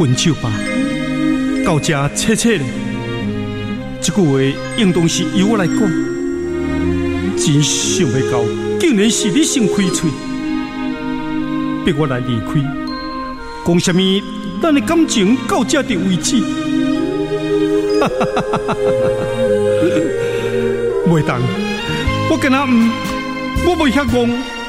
分手吧，到这切切了。这句话应当是由我来讲，真想不到，竟然是你先开嘴，逼我来离开。讲什么？咱的感情到这的为止。袂当，我跟他我袂遐戆。